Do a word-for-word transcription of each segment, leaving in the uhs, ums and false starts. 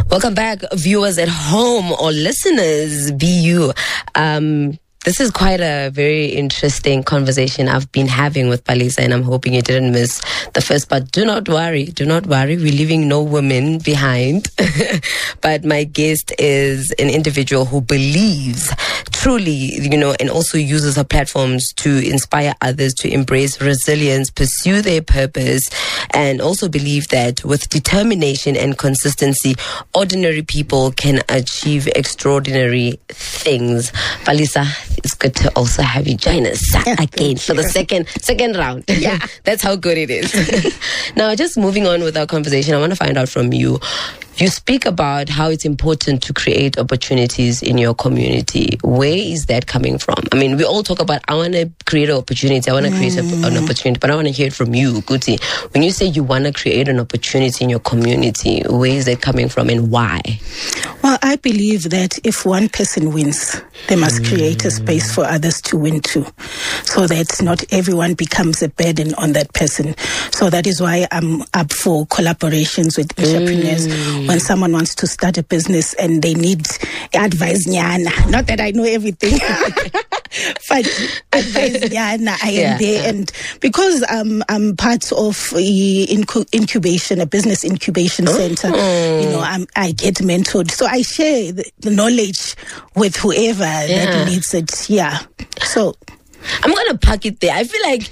Welcome back, viewers at home or listeners, be you. Um, This is quite a very interesting conversation I've been having with Palisa, and I'm hoping you didn't miss the first part. Do not worry. Do not worry. We're leaving no women behind. But my guest is an individual who believes truly, you know, and also uses her platforms to inspire others to embrace resilience, pursue their purpose, and also believe that with determination and consistency, ordinary people can achieve extraordinary things. Palisa, it's good to also have you join us again for the second second round. Yeah. That's how good it is. Now, just moving on with our conversation, I want to find out from you. You speak about how it's important to create opportunities in your community. Where is that coming from? I mean, we all talk about, I want to create an opportunity. I want to create a, an opportunity, but I want to hear it from you, Guti. When you say you want to create an opportunity in your community, where is that coming from and why? Well, I believe that if one person wins, they must create a space for others to win too, so that not everyone becomes a burden on that person. So that is why I'm up for collaborations with entrepreneurs. Mm. When someone wants to start a business and they need advice, nyana. Not that I know everything, but advice, nyana, I am yeah. there. And because um, I'm part of a incu- incubation, a business incubation center, mm. you know, I'm, I get mentored. So I share the, the knowledge with whoever yeah. that needs it. Yeah. So I'm going to pack it there. I feel like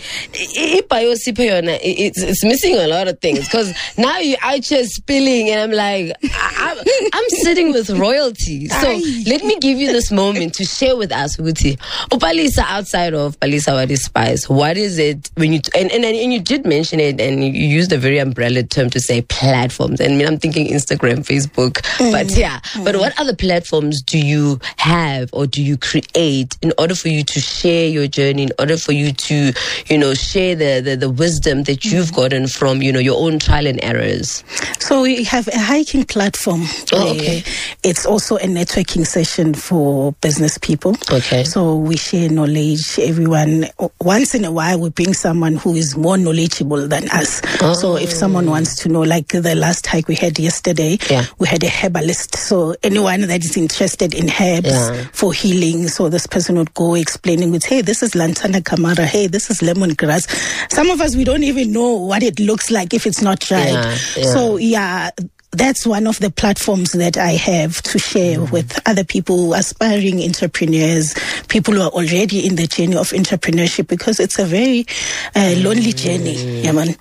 it's, it's missing a lot of things, because now you're out here spilling and I'm like, I'm, I'm sitting with royalty. So let me give you this moment to share with us, Guti. Palisa, outside of Palisa What is Spice, what is it when you, and, and, and you did mention it and you used a very umbrella term to say platforms. And I mean, I'm thinking Instagram, Facebook, mm. but yeah. Mm. But what other platforms do you have or do you create in order for you to share your journey, in order for you to, you know, share the, the, the wisdom that you've gotten from, you know, your own trial and errors? So we have a hiking platform. Oh, okay. It's also a networking session for business people. Okay. So we share knowledge. Everyone, once in a while, we bring someone who is more knowledgeable than us. Oh. So if someone wants to know, like the last hike we had yesterday, yeah. we had a herbalist. So anyone that is interested in herbs yeah. for healing, so this person would go explaining with, hey, this is Lantana Camara, hey, this is lemongrass. Some of us, we don't even know what it looks like if it's not dried. Yeah, yeah. So, yeah, that's one of the platforms that I have to share mm. with other people, aspiring entrepreneurs, people who are already in the journey of entrepreneurship, because it's a very uh, lonely mm. journey. Yeah, man.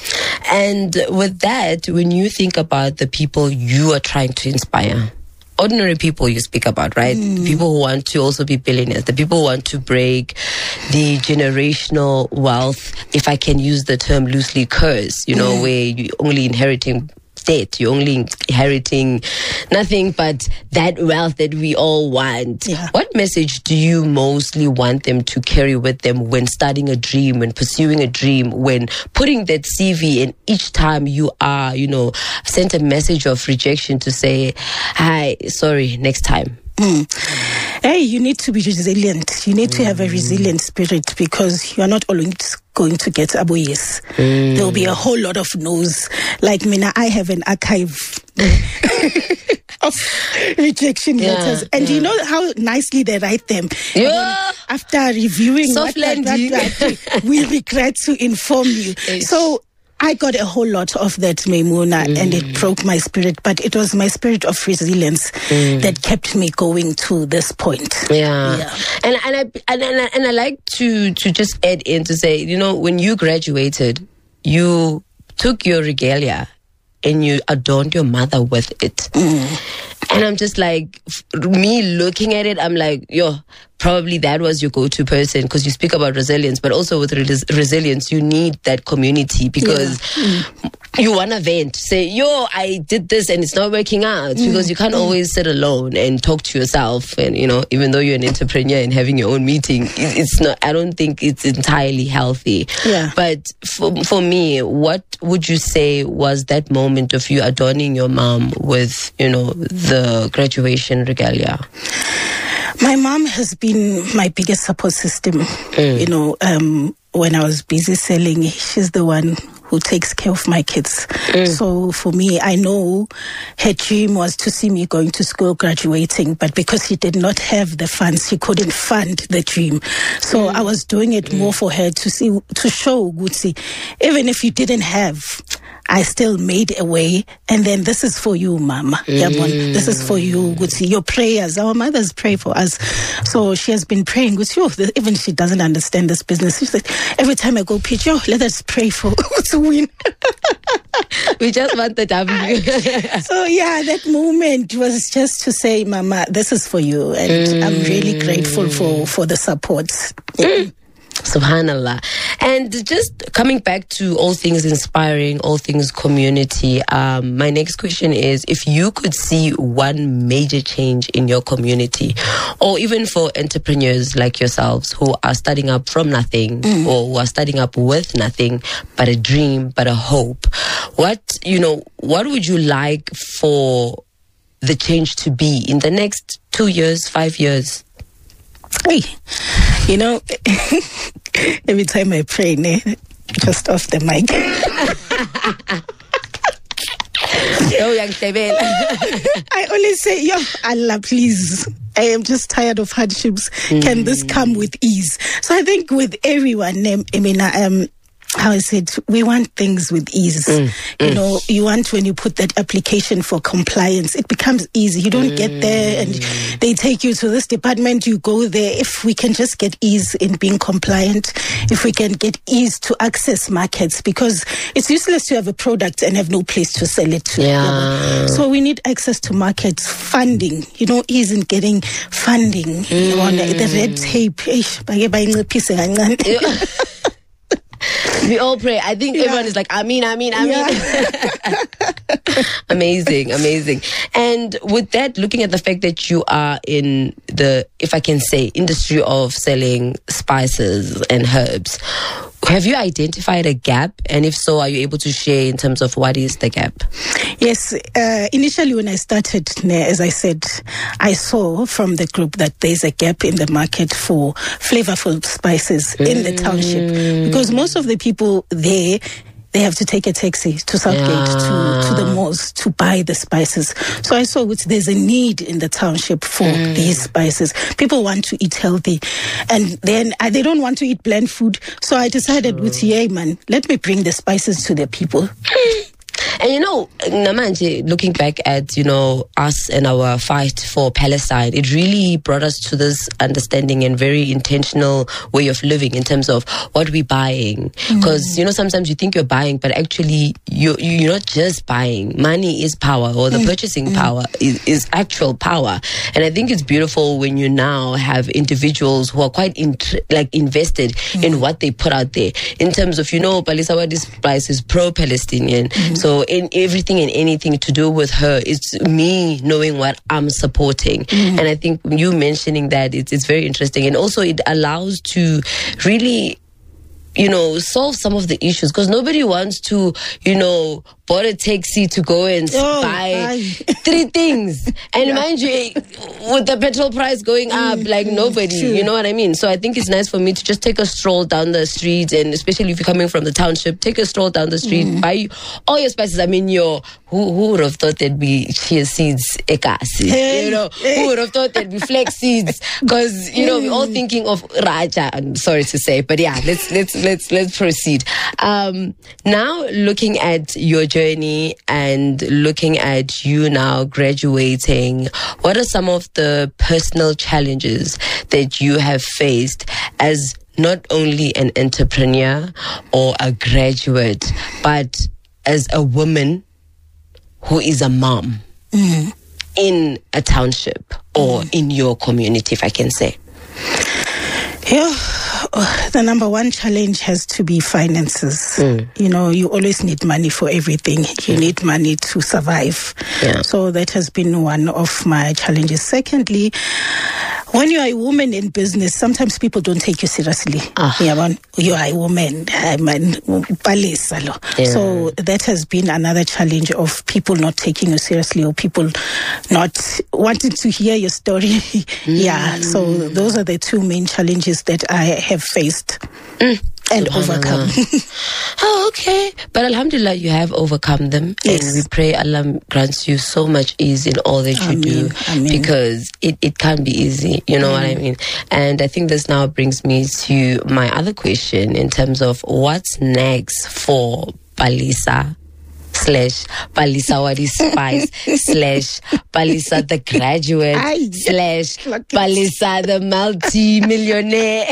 And with that, when you think about the people you are trying to inspire, ordinary people you speak about, right? Mm. People who want to also be billionaires, the people who want to break the generational wealth, if I can use the term loosely, curse, you know, mm. where you're only inheriting debt, you're only inheriting nothing but that wealth that we all want. Yeah. What message do you mostly want them to carry with them when starting a dream, when pursuing a dream, when putting that C V, and each time you are, you know, sent a message of rejection to say, hi, sorry, next time? Mm. Hey, you need to be resilient. You need to have a resilient spirit, because you are not always going to get a yes. Mm. There will be a whole lot of no's. Like Mina, I have an archive of rejection yeah, letters, and yeah. you know how nicely they write them. Yeah. After reviewing Soft what, what, what, what we regret to inform you. It's so I got a whole lot of that, Maimuna, mm. and it broke my spirit. But it was my spirit of resilience mm. that kept me going to this point. Yeah, yeah. and and I and, and I, and I like to to just add in to say, you know, when you graduated, you took your regalia and you adorned your mother with it. Mm. And I'm just like, me looking at it, I'm like, yo, probably that was your go-to person, because you speak about resilience, but also with res- resilience, you need that community, because yeah. mm. you want to vent, say, yo, I did this and it's not working out, mm. because you can't mm. always sit alone and talk to yourself. And, you know, even though you're an entrepreneur and having your own meeting, it's not, I don't think it's entirely healthy. Yeah. But for, for me, what would you say was that moment of you adorning your mom with, you know, the graduation regalia? My mom has been my biggest support system. Mm. You know, um, when I was busy selling, she's the one who takes care of my kids. Mm. So for me, I know her dream was to see me going to school, graduating, but because she did not have the funds, she couldn't fund the dream. So mm. I was doing it mm. more for her to see, to show Gutsi, even if you didn't have, I still made a way. And then this is for you, Mama. Mm. This is for you, Gutsi. Your prayers, our mothers pray for us. So she has been praying with you. Even she doesn't understand this business. She's like, every time I go pitch, oh, let us pray for to win. We just want the W. So yeah, that moment was just to say, Mama, this is for you. And mm. I'm really grateful for, for the support. Yeah. Mm. Subhanallah. And just coming back to all things inspiring, all things community, um, my next question is, if you could see one major change in your community, or even for entrepreneurs like yourselves who are starting up from nothing, mm. or who are starting up with nothing but a dream, but a hope, what, you know, what would you like for the change to be in the next two years, five years? Hey, you know, every time I pray, ne, just off the mic. I always say, yo, Allah, please. I am just tired of hardships. Mm. Can this come with ease? So I think with everyone, I mean, um, how is it? We want things with ease. Mm, you mm. know, you want when you put that application for compliance, it becomes easy. You don't mm. get there and they take you to this department, you go there. If we can just get ease in being compliant, if we can get ease to access markets, because it's useless to have a product and have no place to sell it to. Yeah. You know? So we need access to markets, funding, you know, ease in getting funding. Mm. You know, the red tape. Yeah. We all pray. I think yeah. everyone is like, Amin, Amin, Amin. Yeah. Amazing, amazing. And with that, looking at the fact that you are in the, if I can say, industry of selling spices and herbs, have you identified a gap? And if so, are you able to share in terms of what is the gap? Yes. Uh, initially, when I started, as I said, I saw from the group that there's a gap in the market for flavorful spices mm. in the township. Because most of the people there, they have to take a taxi to Southgate, yeah. to, to the malls to buy the spices. So I saw which there's a need in the township for mm. these spices. People want to eat healthy. And then uh, they don't want to eat bland food. So I decided sure. with, yeah, man, let me bring the spices to the people. And you know, Namanje, looking back at, you know, us and our fight for Palestine, it really brought us to this understanding and very intentional way of living in terms of what we're buying. Because, mm. you know, sometimes you think you're buying, but actually you, you're not just buying. Money is power, or the mm. purchasing mm. power is, is actual power. And I think it's beautiful when you now have individuals who are quite in, like invested mm. in what they put out there. In terms of, you know, Palisawa, this price is pro-Palestinian. Mm. So in everything and anything to do with her, it's me knowing what I'm supporting. Mm. And I think you mentioning that, it's, it's very interesting. And also it allows to really, you know, solve some of the issues, because nobody wants to, you know, board a taxi to go and oh, buy I... three things. And yeah. mind you, with the petrol price going up, mm, like nobody, true. You know what I mean? So I think it's nice for me to just take a stroll down the street, and especially if you're coming from the township, take a stroll down the street, mm. buy all your spices. I mean, your, who, who would have thought there'd be chia seeds, ekasi, hey, you know, hey. Who would have thought there'd be flax seeds? Because, you know, we're all thinking of Raja, I'm sorry to say, but yeah, let's, let's, let's, let's proceed. Um, now looking at your journey and looking at you now graduating, what are some of the personal challenges that you have faced as not only an entrepreneur or a graduate, but as a woman who is a mom mm. in a township or mm. in your community, if I can say? Yeah. The number one challenge has to be finances. Mm. You know, you always need money for everything. You need money to survive. Yeah. So that has been one of my challenges. Secondly, when you are a woman in business, sometimes people don't take you seriously. Ah. You are a woman. I'm an yeah. So that has been another challenge of people not taking you seriously, or people not wanting to hear your story. Mm. Yeah. So those are the two main challenges that I have faced. Mm. and overcome. Oh, okay. But alhamdulillah, you have overcome them. Yes. And we pray Allah grants you so much ease in all that you Ameen. do. Ameen. Because it, it can't be easy. You know mm. what I mean? And I think this now brings me to my other question in terms of what's next for Palisa slash Palisa Wadi Spice slash Palisa the graduate Aye. slash Palisa the multi-millionaire.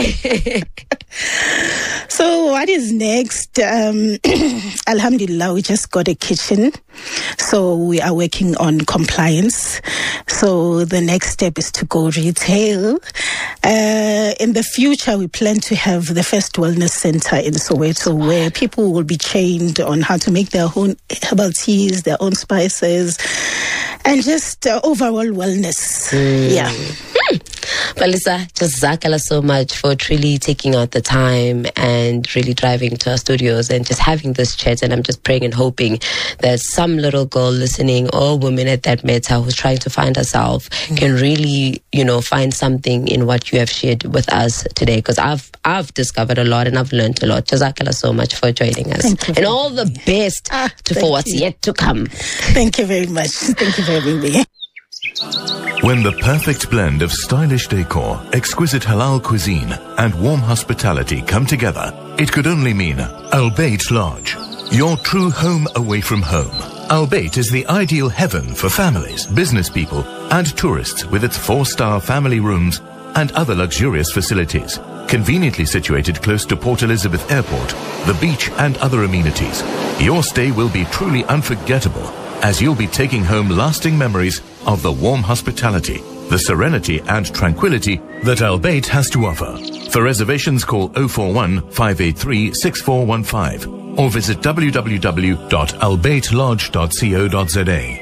So what is next? Um, Alhamdulillah, we just got a kitchen. So we are working on compliance. So the next step is to go retail. Uh, in the future, we plan to have the first wellness center in Soweto where people will be trained on how to make their own herbal teas, their own spices, and just uh, overall wellness. Mm. Yeah. Palisa, jazakallah so much for truly taking out the time and really driving to our studios and just having this chat. And I'm just praying and hoping that some little girl listening or woman at that matter who's trying to find herself mm-hmm. can really, you know, find something in what you have shared with us today. Because I've I've discovered a lot and I've learned a lot. Jazakallah so much for joining us. And all the best ah, to, for what's you. yet to come. Thank you very much. Thank you for having me. When the perfect blend of stylish decor, exquisite halal cuisine, and warm hospitality come together, it could only mean Al Bayt Lodge, your true home away from home. Al Bayt is the ideal heaven for families, business people, and tourists with its four-star family rooms and other luxurious facilities. Conveniently situated close to Port Elizabeth Airport, the beach, and other amenities, your stay will be truly unforgettable, as you'll be taking home lasting memories of the warm hospitality, the serenity and tranquility that Al Bayt has to offer. For reservations, call oh four one, five eight three, six four one five or visit w w w dot al bayt lodge dot co dot z a.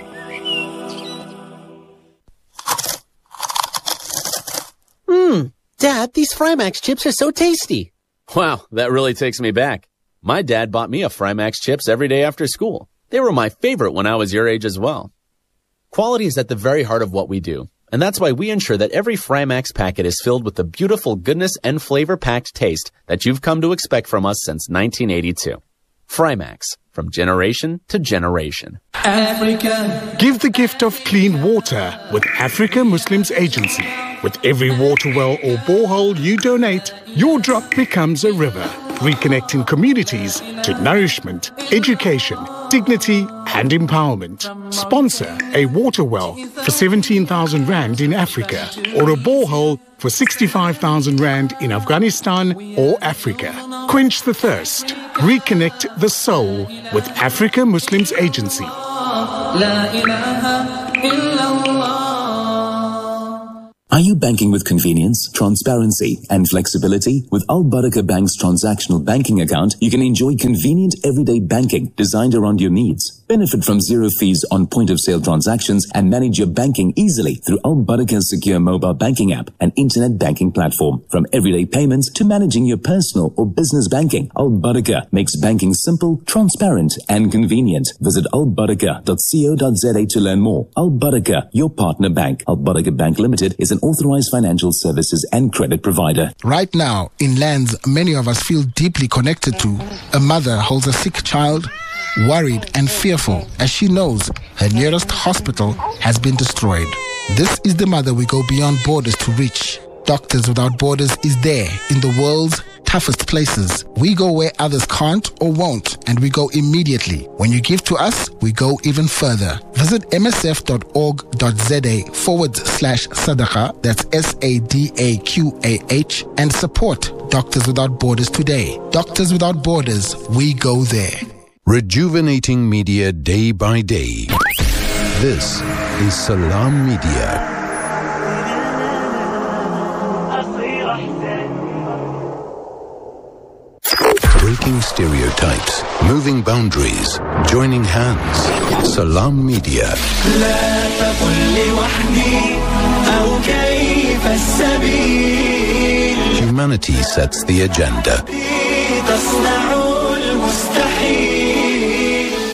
Mmm, Dad, these Frymax chips are so tasty. Wow, that really takes me back. My dad bought me a Frymax chips every day after school. They were my favorite when I was your age as well. Quality is at the very heart of what we do, and that's why we ensure that every Frymax packet is filled with the beautiful goodness and flavor-packed taste that you've come to expect from us since nineteen eighty-two. Frymax, from generation to generation. Africa. Give the gift of clean water with Africa Muslims Agency. With every water well or borehole you donate, your drop becomes a river, reconnecting communities to nourishment, education, dignity and empowerment. Sponsor a water well for seventeen thousand rand in Africa or a borehole for sixty-five thousand rand in Afghanistan or Africa. Quench the thirst. Reconnect the soul with Africa Muslims Agency. Are you banking with convenience, transparency, and flexibility? With Al Barakah Bank's transactional banking account, you can enjoy convenient everyday banking designed around your needs. Benefit from zero fees on point-of-sale transactions and manage your banking easily through Al Barakah's secure mobile banking app and internet banking platform. From everyday payments to managing your personal or business banking, Al Barakah makes banking simple, transparent, and convenient. Visit al barakah dot co dot z a to learn more. Al Barakah, your partner bank. Al Barakah Bank Limited is an authorized financial services and credit provider. Right now, in lands many of us feel deeply connected to, a mother holds a sick child, worried and fearful as she knows her nearest hospital has been destroyed. This is the mother we go beyond borders to reach. Doctors Without Borders is there in the world's toughest places. We go where others can't or won't, and we go immediately. When you give to us, we go even further. Visit msf.org.za forward slash sadaqah, that's S A D A Q A H, and support Doctors Without Borders today. Doctors Without Borders, we go there. Rejuvenating media day by day. This is Salam Media. Breaking stereotypes, moving boundaries, joining hands. Salam Media. Humanity sets the agenda.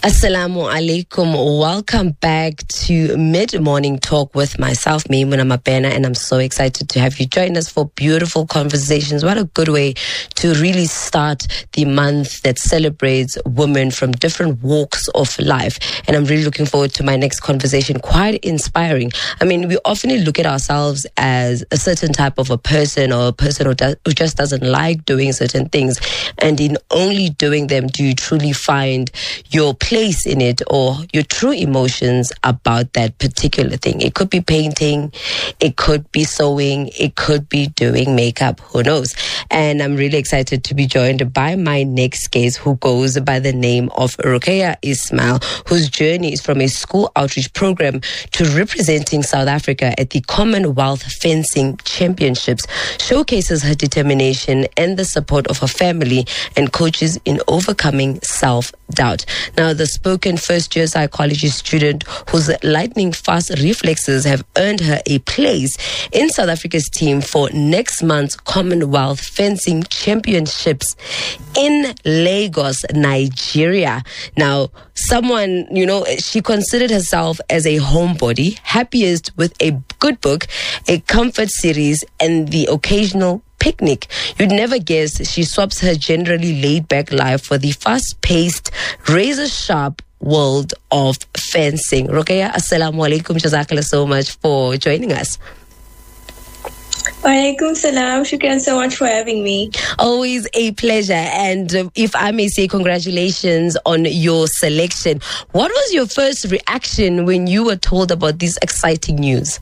Assalamu alaikum. Welcome back to Mid Morning Talk with myself, Maimuna Mabena, and I'm so excited to have you join us for beautiful conversations. What a good way to really start the month that celebrates women from different walks of life. And I'm really looking forward to my next conversation. Quite inspiring. I mean, we often look at ourselves as a certain type of a person or a person who, does, who just doesn't like doing certain things. And in only doing them do you truly find your place in it or your true emotions about that particular thing. It could be painting, it could be sewing, it could be doing makeup, who knows. And I'm really excited to be joined by my next guest, who goes by the name of Ruqayya Ismail, whose journey is from a school outreach program to representing South Africa at the Commonwealth Fencing Championships, showcases her determination and the support of her family and coaches in overcoming self-doubt. Now, the spoken first-year psychology student whose lightning-fast reflexes have earned her a place in South Africa's team for next month's Commonwealth Fencing Championships in Lagos, Nigeria. Now, someone, you know, she considered herself as a homebody, happiest with a good book, a comfort series, and the occasional picnic. You'd never guess she swaps her generally laid-back life for the fast-paced, razor-sharp world of fencing. Ruqayya, assalamu alaikum. Jazakallah so much for joining us. Walaikum salam. Shukran so much for having me. Always a pleasure. And uh, if I may say, congratulations on your selection. What was your first reaction when you were told about this exciting news?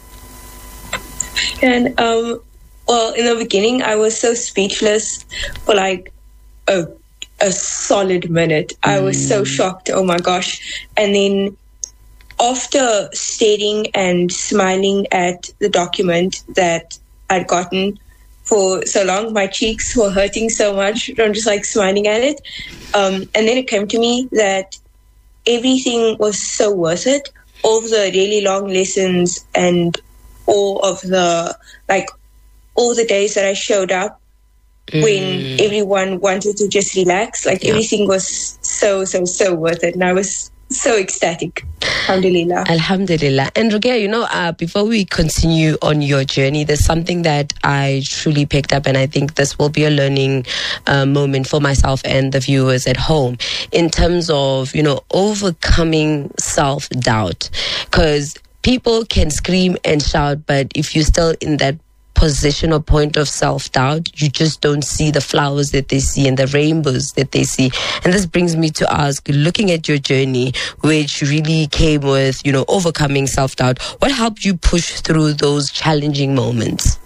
And um Well, in the beginning, I was so speechless for like a, a solid minute. Mm. I was so shocked. Oh my gosh. And then after staring and smiling at the document that I'd gotten for so long, my cheeks were hurting so much from just like smiling at it. Um, and then it came to me that everything was so worth it. All of the really long lessons and all of the like all the days that I showed up mm. when everyone wanted to just relax, like yeah. everything was so, so, so worth it. And I was so ecstatic. Alhamdulillah. Alhamdulillah. And Ruqayya, you know, uh, before we continue on your journey, there's something that I truly picked up, and I think this will be a learning uh, moment for myself and the viewers at home in terms of, you know, overcoming self-doubt. Because people can scream and shout, but if you're still in that position or point of self-doubt, you just don't see the flowers that they see and the rainbows that they see. And this brings me to ask, looking at your journey, which really came with, you know, overcoming self-doubt, what helped you push through those challenging moments?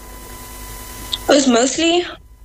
It was mostly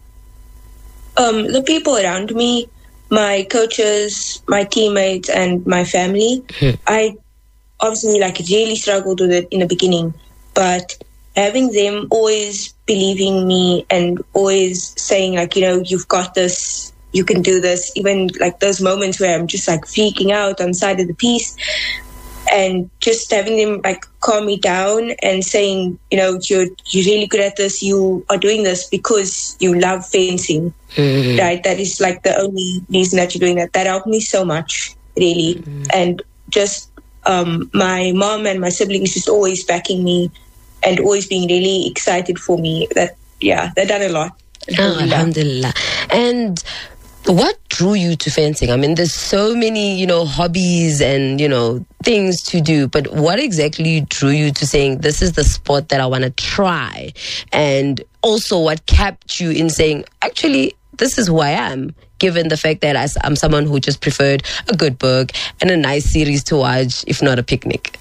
um, the people around me, my coaches, my teammates, and my family. Hmm. I obviously like really struggled with it in the beginning, but having them always believing me and always saying like, you know, you've got this, you can do this, even like those moments where I'm just like freaking out on the side of the piece, and just having them like calm me down and saying, you know, you're, you're really good at this, you are doing this because you love fencing, mm-hmm. right? That is like the only reason that you're doing that. That helped me so much, really. Mm-hmm. And just um, my mom and my siblings just always backing me and always being really excited for me. That, yeah, that done a lot. Oh, alhamdulillah. And what drew you to fencing? I mean, there's so many, you know, hobbies and, you know, things to do, but what exactly drew you to saying, this is the sport that I want to try? And also what kept you in saying, actually, this is who I am, given the fact that I'm someone who just preferred a good book and a nice series to watch, if not a picnic?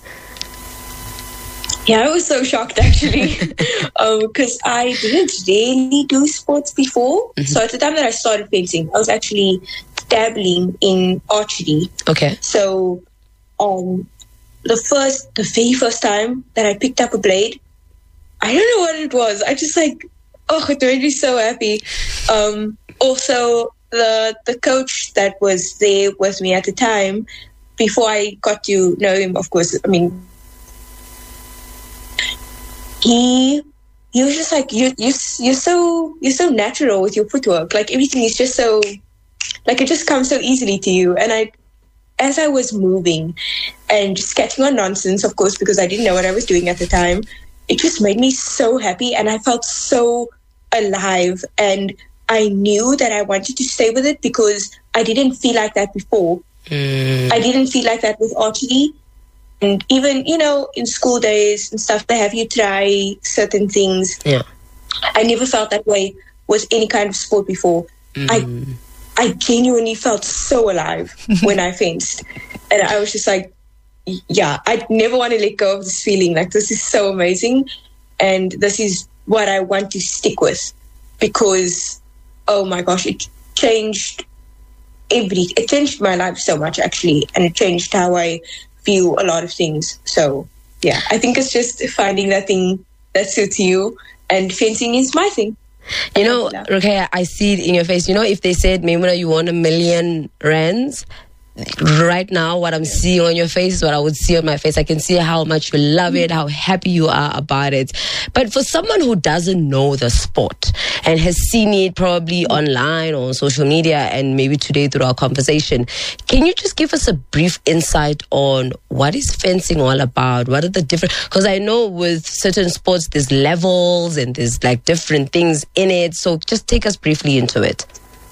Yeah, I was so shocked actually because um, I didn't really do sports before. Mm-hmm. So at the time that I started fencing, I was actually dabbling in archery. Okay. So um, the first, the very first time that I picked up a blade, I don't know what it was. I just like, oh, it made me so happy. Um, also, the the coach that was there with me at the time, before I got to know him, of course, I mean, he he was just like, you you you're so you're so natural with your footwork. Like everything is just so, like it just comes so easily to you. And I as I was moving and just catching on nonsense, of course, because I didn't know what I was doing at the time, it just made me so happy and I felt so alive. And I knew that I wanted to stay with it because I didn't feel like that before. Mm. I didn't feel like that with archery. And even, you know, in school days and stuff, they have you try certain things. Yeah. I never felt that way with any kind of sport before. Mm. I I genuinely felt so alive when I fenced. And I was just like, yeah, I never want to let go of this feeling. Like, this is so amazing. And this is what I want to stick with because, oh my gosh, it changed every, it changed my life so much, actually. And it changed how I view a lot of things. So, yeah, I think it's just finding that thing that suits you. And fencing is my thing. You know, Ruqaiya, I see it in your face. You know, if they said, Maimuna, you want a million rands, right now, what I'm seeing on your face is what I would see on my face. I can see how much you love it, how happy you are about it. But for someone who doesn't know the sport and has seen it probably online or on social media and maybe today through our conversation, can you just give us a brief insight on what is fencing all about? What are the different... Because I know with certain sports, there's levels and there's like different things in it. So just take us briefly into it.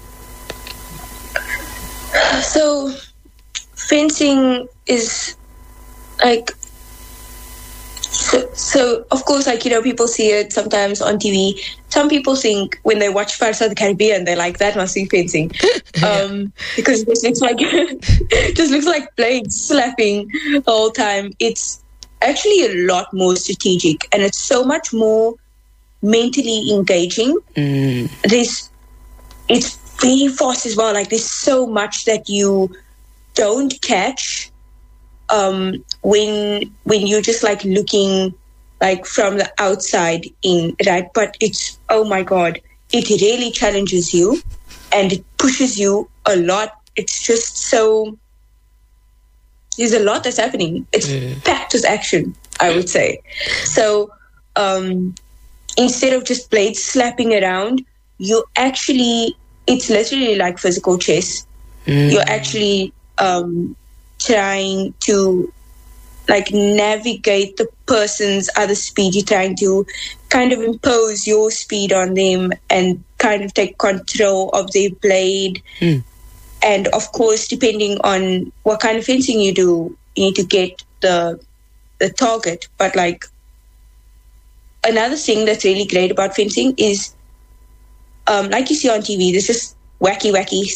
So... fencing is like, so, so of course, like, you know, people see it sometimes on T V. Some people think when they watch Pirates of the Caribbean, they're like, that must be fencing. um, because it just looks like, it just looks like blades slapping the whole time. It's actually a lot more strategic and it's so much more mentally engaging. Mm. There's, it's very fast as well. Like, there's so much that you don't catch um, when when you're just like looking like from the outside in, right? But it's, oh my God, it really challenges you and it pushes you a lot. It's just so, there's a lot that's happening. It's mm. packed with action, I would say. So um, instead of just blades slapping around, you actually, it's literally like physical chess. Mm. You're actually um, trying to like navigate the person's other speed. You're trying to kind of impose your speed on them and kind of take control of their blade. Mm. And of course, depending on what kind of fencing you do, you need to get the the target. But like another thing that's really great about fencing is, um, like you see on T V, there's just wacky, wacky.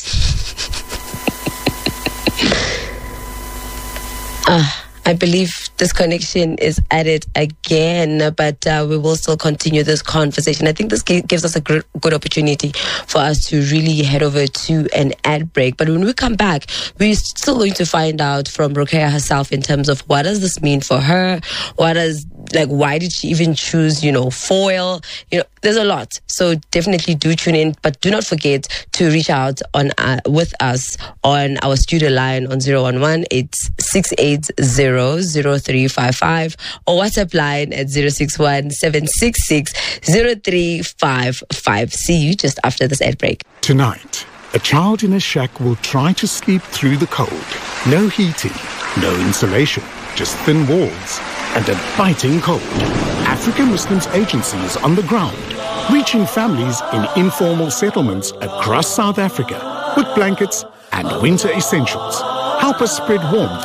Uh, I believe this connection is at it again, but uh, we will still continue this conversation. I think this g- gives us a gr- good opportunity for us to really head over to an ad break. But when we come back, we're still going to find out from Ruqaiya herself in terms of what does this mean for her? What does, like, why did she even choose, you know, foil? You know, there's a lot. So definitely do tune in, but do not forget to reach out on uh, with us on our studio line on zero one one, eight six eight zero, zero three five five or WhatsApp line at zero six one, seven six six, zero three five five. See you just after this ad break. Tonight, a child in a shack will try to sleep through the cold. No heating, no insulation, just thin walls and a biting cold. African Muslims Agency is on the ground, reaching families in informal settlements across South Africa with blankets and winter essentials. Help us spread warmth